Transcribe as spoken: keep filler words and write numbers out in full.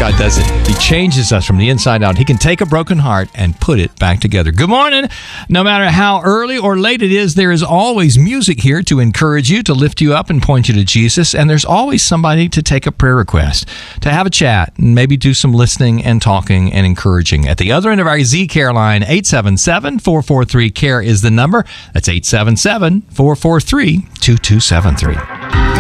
God does it. He changes us from the inside out. He can take a broken heart and put it back together. Good morning. No matter how early or late it is, there is always music here to encourage you, to lift you up and point you to Jesus. And there's always somebody to take a prayer request, to have a chat, and maybe do some listening and talking and encouraging. At the other end of our Z Care line, eight seven seven, four four three, C A R E is the number. That's eight seven seven, four four three, two two seven three.